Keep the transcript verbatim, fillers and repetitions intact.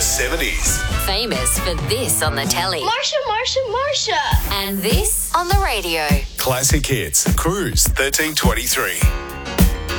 seventies. Famous for this on the telly. Marsha, Marsha, Marsha. And this on the radio. Classic Hits. Cruise thirteen twenty-three.